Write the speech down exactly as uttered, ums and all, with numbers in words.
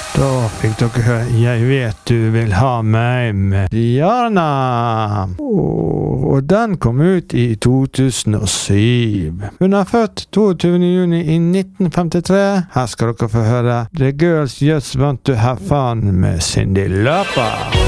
Da fikk dere høre Jeg vet du vil ha meg med Diana. Og, og den kom ut i to tusen og syv. Hun er født toogtyvende juni i nitten femtitre. Her skal dere få høre The Girls Just Want to Have Fun med Cyndi Lauper.